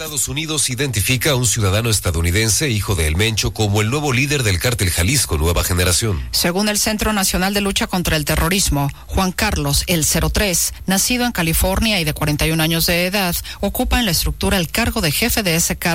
Estados Unidos identifica a un ciudadano estadounidense, hijo de El Mencho, como el nuevo líder del cártel Jalisco Nueva Generación. Según el Centro Nacional de Lucha contra el Terrorismo, Juan Carlos, el 03, nacido en California y de 41 años de edad, ocupa en la estructura el cargo de jefe de ese cártel